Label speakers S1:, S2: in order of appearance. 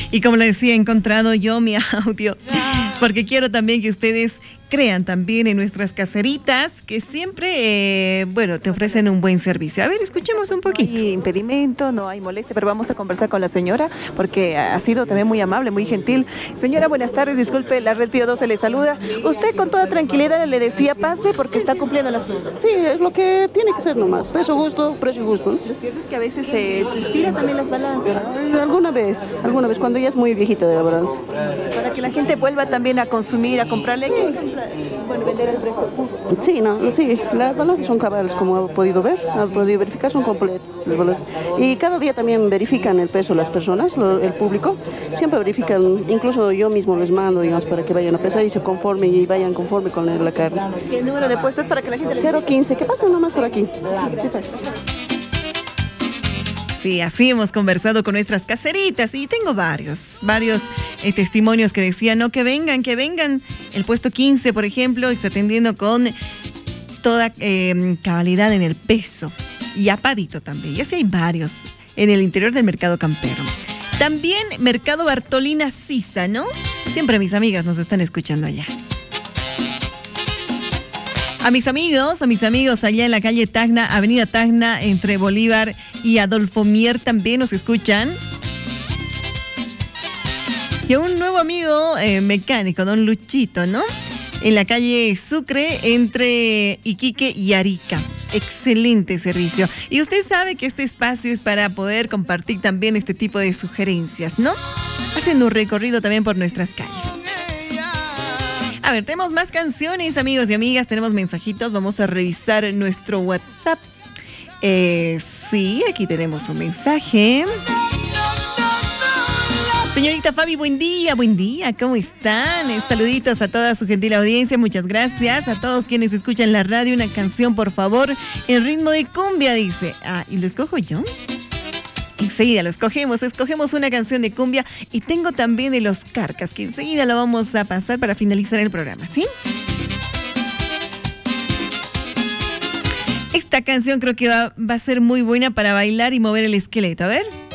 S1: Y como le decía, he encontrado yo mi audio, porque quiero también que ustedes crean también en nuestras caseritas que siempre, te ofrecen un buen servicio. A ver, escuchemos un poquito.
S2: No hay impedimento, no hay molestia, pero vamos a conversar con la señora porque ha sido también muy amable, muy gentil. Señora, buenas tardes, disculpe, la Red Pío 12 le saluda. Usted con toda tranquilidad le decía pase porque está cumpliendo las normas.
S3: Sí, es lo que tiene que ser nomás. Peso justo, precio justo.
S2: Lo cierto es que a veces se estira también las balanzas.
S3: Alguna vez, cuando ya es muy viejita de la balanza.
S2: Para que la gente vuelva también a consumir, a comprarle. Vender al precio justo.
S3: Sí, las balanzas son cabales, como ha podido verificar, son completas las balanzas. Y cada día también verifican el peso las personas, el público, siempre verifican, incluso yo mismo les mando, digamos, para que vayan a pesar y se conformen y vayan conforme con la carne.
S2: ¿Qué número de puestos para que la gente...
S3: 015, ¿qué pasa nomás por aquí?
S1: Sí, así hemos conversado con nuestras caseritas y tengo varios testimonios que decían, no, que vengan. El puesto 15, por ejemplo, está atendiendo con toda cabalidad en el peso y apadito también. Y así hay varios en el interior del mercado campero. También Mercado Bartolina Sisa, ¿no? Siempre mis amigas nos están escuchando allá. A mis amigos allá en la calle Tacna, avenida Tacna, entre Bolívar y Adolfo Mier también nos escuchan. Y a un nuevo amigo mecánico, don Luchito, ¿no? En la calle Sucre, entre Iquique y Arica. Excelente servicio. Y usted sabe que este espacio es para poder compartir también este tipo de sugerencias, ¿no? Haciendo un recorrido también por nuestras calles. A ver, tenemos más canciones, amigos y amigas, tenemos mensajitos, vamos a revisar nuestro WhatsApp. Sí, aquí tenemos un mensaje. Señorita Fabi, buen día, ¿cómo están? Saluditos a toda su gentil audiencia, muchas gracias. A todos quienes escuchan la radio, una canción, por favor, en ritmo de cumbia, dice. ¿Y lo escojo yo? Enseguida lo escogemos una canción de cumbia y tengo también de Los Carcas, que enseguida lo vamos a pasar para finalizar el programa, ¿sí? Esta canción creo que va a ser muy buena para bailar y mover el esqueleto, a ver.